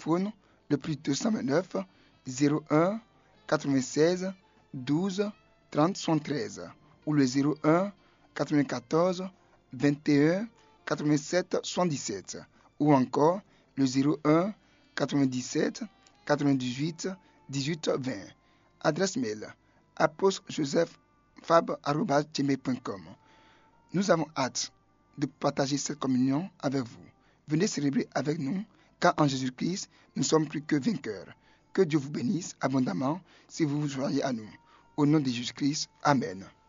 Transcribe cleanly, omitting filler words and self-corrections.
téléphone le plus 229 01 96 12 30 73 ou le 01 94 21 87 77 ou encore le 01 97 98 18 20. Adresse mail apostlejosephfab@gmail.com. Nous avons hâte de partager cette communion avec vous. Venez célébrer avec nous, car en Jésus-Christ, nous sommes plus que vainqueurs. Que Dieu vous bénisse abondamment si vous vous joignez à nous. Au nom de Jésus-Christ, Amen.